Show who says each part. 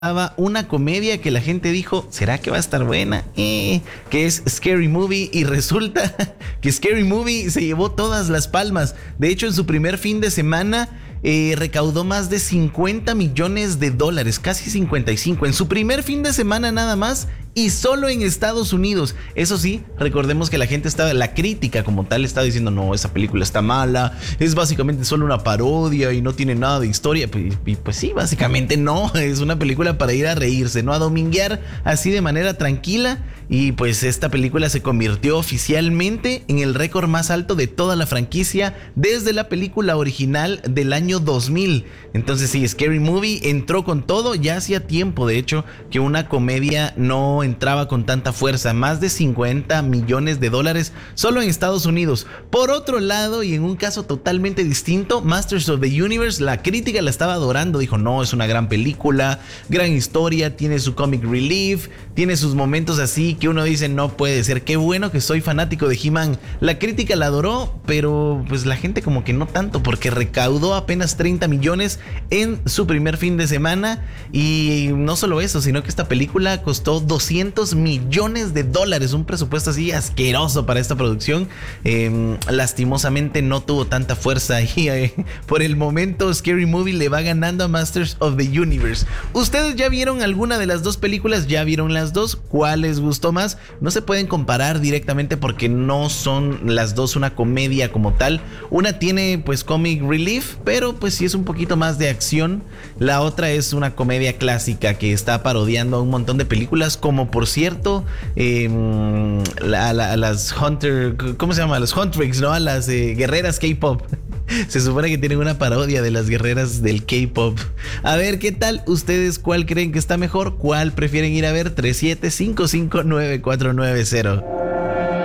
Speaker 1: una comedia que la gente dijo, ¿será que va a estar buena? Que es Scary Movie, y resulta que Scary Movie se llevó todas las palmas. De hecho, en su primer fin de semana recaudó más de $50 millones, casi 55, en su primer fin de semana nada más, y solo en Estados Unidos. Eso sí, recordemos que la crítica como tal estaba diciendo, no, esa película está mala, es básicamente solo una parodia y no tiene nada de historia. Pues sí, básicamente no, es una película para ir a reírse, ¿no? A dominguear así de manera tranquila. Y pues esta película se convirtió oficialmente en el récord más alto de toda la franquicia desde la película original del año 2000. Entonces sí, Scary Movie entró con todo. Ya hacía tiempo, de hecho, que una comedia no entraba con tanta fuerza. Más de $50 millones solo en Estados Unidos. Por otro lado, y en un caso totalmente distinto, Masters of the Universe, la crítica la estaba adorando. Dijo, no, es una gran película, gran historia, tiene su comic relief, tiene sus momentos así que uno dice, no puede ser, qué bueno que soy fanático de He-Man. La crítica la adoró, pero pues la gente como que no tanto, porque recaudó apenas 30 millones en su primer fin de semana. Y no solo eso, sino que esta película costó $200 millones, un presupuesto así asqueroso para esta producción. Lastimosamente no tuvo tanta fuerza y por el momento Scary Movie le va ganando a Masters of the Universe. ¿Ustedes ya vieron alguna de las dos películas? ¿Ya vieron las dos? ¿Cuál les gustó más? No se pueden comparar directamente porque no son las dos una comedia como tal. Una tiene pues comic relief, pero pues sí es un poquito más de acción. La otra es una comedia clásica que está parodiando a un montón de películas, como por cierto las Hunter, ¿cómo se llama? Las Huntrix, ¿no? A las guerreras K-pop. Se supone que tienen una parodia de las guerreras del K-pop. A ver, ¿qué tal? ¿Ustedes cuál creen que está mejor? ¿Cuál prefieren ir a ver? 37559490.